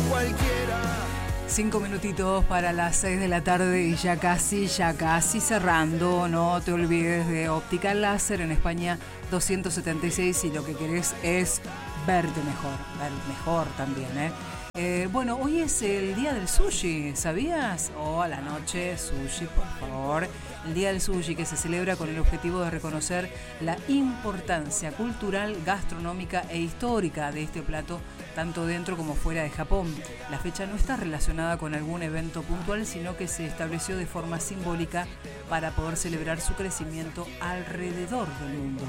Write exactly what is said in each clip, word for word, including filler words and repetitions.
cualquiera. Cinco minutitos para las seis de la tarde y ya casi, ya casi cerrando. No te olvides de Óptica Láser en España doscientos setenta y seis, y lo que querés es verte mejor, ver mejor también, ¿eh? Eh, bueno, hoy es el día del sushi, ¿sabías? O a la noche, sushi, por favor. El día del sushi, que se celebra con el objetivo de reconocer la importancia cultural, gastronómica e histórica de este plato, tanto dentro como fuera de Japón. La fecha no está relacionada con algún evento puntual, sino que se estableció de forma simbólica para poder celebrar su crecimiento alrededor del mundo.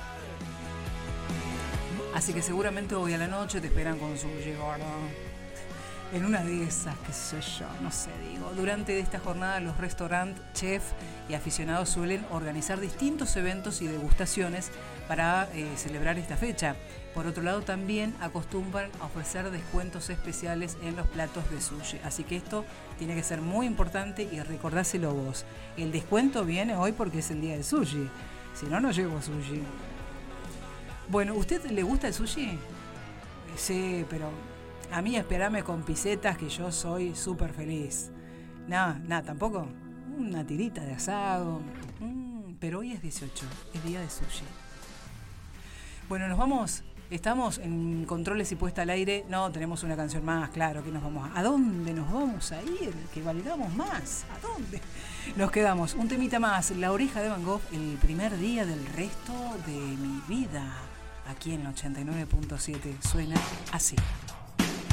Así que seguramente hoy a la noche te esperan con sushi, gordo. En una de esas, qué sé yo, no sé, digo. Durante esta jornada los restaurantes, chefs y aficionados suelen organizar distintos eventos y degustaciones para eh, celebrar esta fecha. Por otro lado, también acostumbran a ofrecer descuentos especiales en los platos de sushi. Así que esto tiene que ser muy importante y recordáselo vos. El descuento viene hoy porque es el día del sushi. Si no, no llevo sushi. Bueno, ¿usted le gusta el sushi? Sí, pero a mí esperame con pisetas, que yo soy súper feliz. Nada, nada, tampoco. Una tirita de asado. Mm, pero hoy es dieciocho, es día de sushi. Bueno, nos vamos. Estamos en controles y puesta al aire. No, tenemos una canción más, claro, que nos vamos. ¿A dónde nos vamos a ir? Que valgamos más. ¿A dónde? Nos quedamos. Un temita más. La Oreja de Van Gogh, el primer día del resto de mi vida. Aquí en el ochenta y nueve punto siete suena así.